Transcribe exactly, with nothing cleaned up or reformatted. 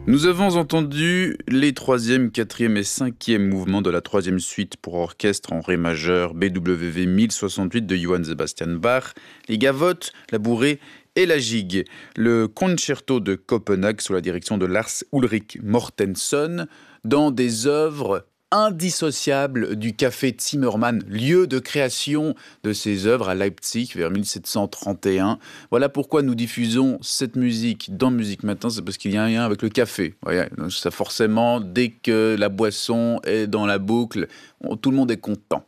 Nous avons entendu les troisième, quatrième et cinquième mouvements de la troisième suite pour orchestre en ré majeur B W V mille soixante-huit de Johann Sebastian Bach, les gavottes, la bourrée et la gigue. Le concerto de Copenhague sous la direction de Lars Ulrik Mortensen dans des œuvres indissociables du café Zimmermann, lieu de création de ces œuvres à Leipzig vers mille sept cent trente et un. Voilà pourquoi nous diffusons cette musique dans Musique Matin, c'est parce qu'il y a un lien avec le café. Voyez, donc ça forcément, dès que la boisson est dans la boucle, on- tout le monde est content.